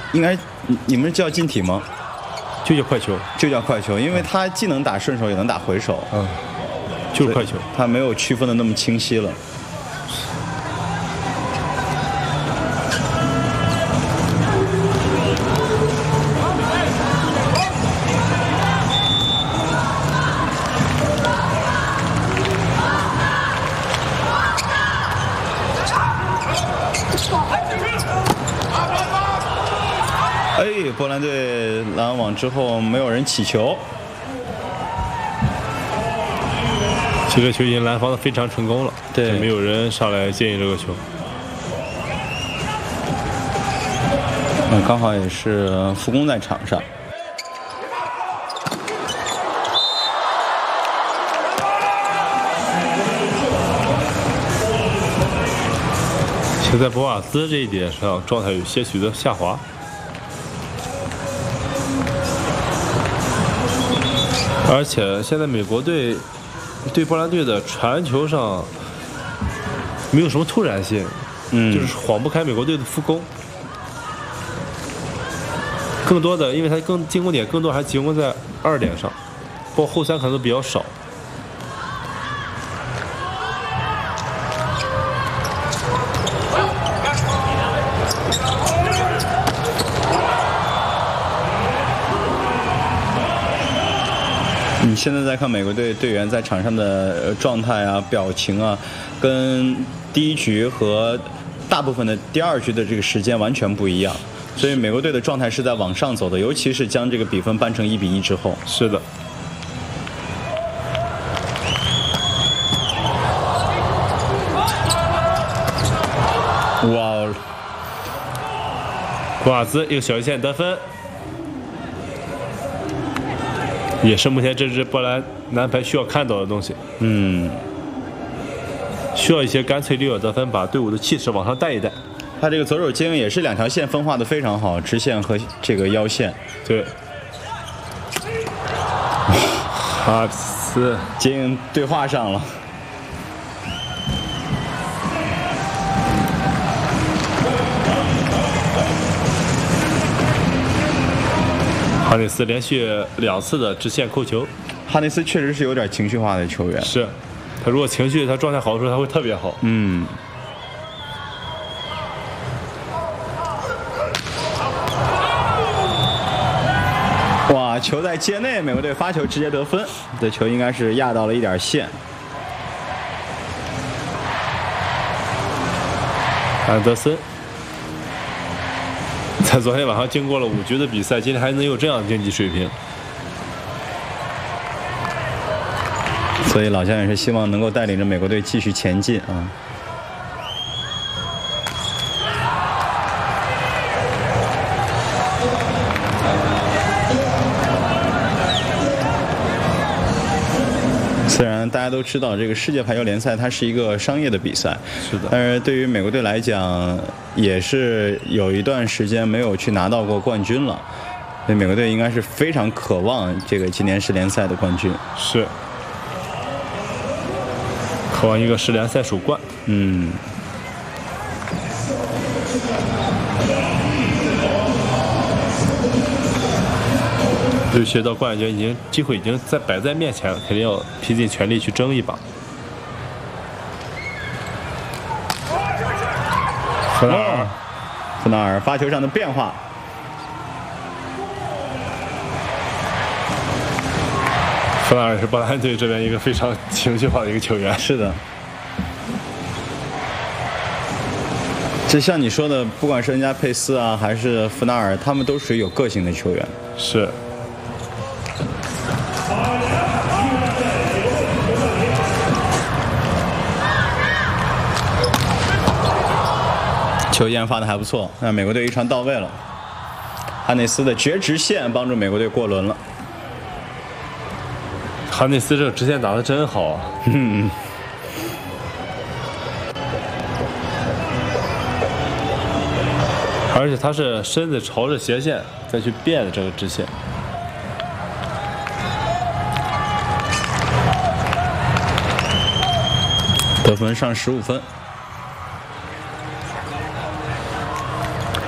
应该你们叫进体吗？ 就叫快球， 就叫快球，因为他既能打顺手也能打回手。 就是快球， 他没有区分的那么清晰了。哎，波兰队拦网之后没有人起球。 这个球已经拦防的非常成功了， 对， 没有人上来接应这个球。 刚好也是副攻在场上。 现在博瓦斯这一点上状态有些许的下滑。而且现在美国队对波兰队的传球上没有什么突然性，就是晃不开美国队的副攻。更多的，因为他进攻点更多还进攻在2点上，包括后3可能都比较少。 你现在在看美国队队员在场上的状态啊、表情啊，跟第一局和大部分的第2局的这个时间完全不一样，所以美国队的状态是在往上走的，尤其是将这个比分扳成1-1之后。 是的。 哇！ 博瓦兹一个小一线得分。也是目前这支波兰男排需要看到的东西。需要一些干脆利落得分，把队伍的气势往上带一带。 他这个左手接应也是2条线分化的非常好，直线和这个腰线。 对。哈斯接应对话上了。 哈内斯连续2次的直线扣球。 哈内斯确实是有点情绪化的球员。 是，他如果情绪他状态好的时候，他会特别好。 哇，球在界内，美国队发球直接得分。这球应该是压到了一点线。 安德森。在昨天晚上经过了5局的比赛，今天还能有这样的竞技水平， 所以老将也是希望能够带领着美国队继续前进啊。虽然大家都知道这个世界排球联赛它是一个商业的比赛， 是的， 但是对于美国队来讲，也是有一段时间没有去拿到过冠军了，所以美国队应该是非常渴望这个今年世联赛的冠军， 是渴望一个世联赛首冠。对，学到冠军机会已经摆在面前了，肯定要拼尽全力去争一把。弗纳尔发球上的变化。 弗纳尔是波兰队这边一个非常情绪化的一个球员。 是的。就像你说的，不管是恩加佩斯啊，还是弗纳尔，他们都属于有个性的球员。 是。 球依然发的还不错，那美国队一传到位了，哈内斯的绝直线帮助美国队过轮了。 哈内斯这个直线打得真好啊！而且他是身子朝着斜线再去变的这个直线。 得分上15分。